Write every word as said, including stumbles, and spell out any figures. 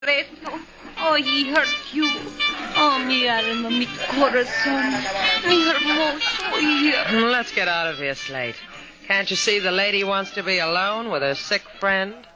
Reto. Oh, he hurt you. Oh, mi alma, mi corazón. Mi hermoso here. Let's get out of here, Slate. Can't you see the lady wants to be alone with her sick friend?